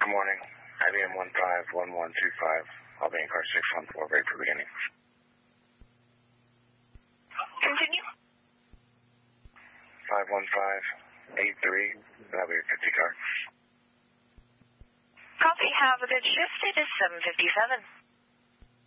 Good morning. IBM 151125. I'll be in car 614, ready for beginning. Continue. 51583. That'll be your 50 car. Copy. Have a good shift. It is 7:57.